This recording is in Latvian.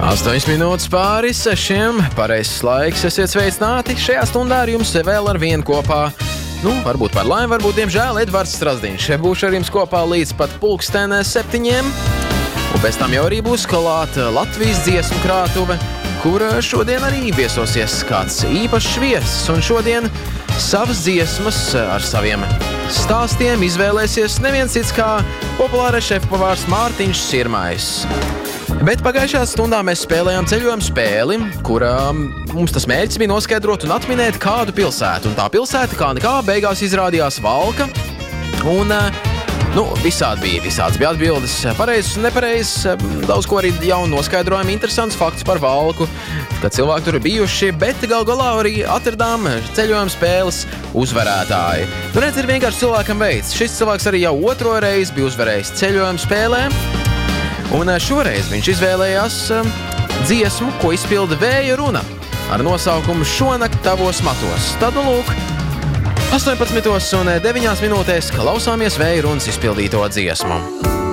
8 minūtes pāri 6. Pareizs laiks, esiet sveicināti. Šajā stundā ar jums vēl ar vienu kopā. Varbūt par laimi, varbūt diemžēl Edvards Strasdiņš. Būšu ar jums kopā līdz pat 7:00. Un pēc tam jau arī būs klāta Latvijas dziesmu krātuve, kur šodien arī viesosies kāds īpašs viesis. Un šodien savas dziesmas ar saviem stāstiem izvēlēsies neviens cits kā populārais šefpavārs Mārtiņš Sirmais. Bet pagājušajā stundā mēs spēlējām ceļojumu spēli, kurā mums tas mērķis bija noskaidrot un atminēt kādu pilsētu. Un tā pilsēta kā nekā beigās izrādījās Valka. Un visādi bija atbildes, pareizes un nepareizes. Daudz ko arī jaunu noskaidrojam, interesants fakts par Valku, ka cilvēki tur ir bijuši, bet gal galā arī atradām ceļojumu spēles uzvarētāju. Redz, ir vienkārši cilvēkam veids. Šis cilvēks arī jau otro reizi bija uzvarējis ceļojumu spēlē. Un šoreiz viņš izvēlējās dziesmu, ko izpilda Vēja Runa ar nosaukumu Šonakt tavos matos. Tad, lūk, 18:09 klausāmies Vēja Runas izpildīto dziesmu.